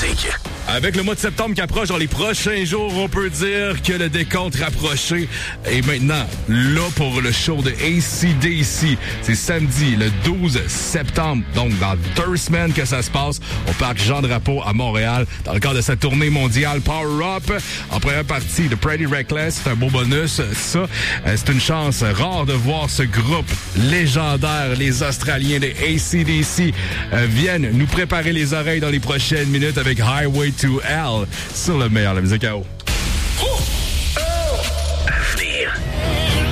musique. Avec le mois de septembre qui approche, dans les prochains jours, on peut dire que le décompte rapproché est maintenant là pour le show de AC/DC. C'est samedi, le 12 septembre, donc dans 2 semaines que ça se passe au Parc Jean-Drapeau à Montréal, dans le cadre de sa tournée mondiale Power Up. En première partie de Pretty Reckless, c'est un beau bonus. Ça, c'est une chance rare de voir ce groupe légendaire, les Australiens de AC/DC, viennent nous préparer les oreilles dans les prochaines minutes avec Highway to Hell sur le meilleur, la musique à eau.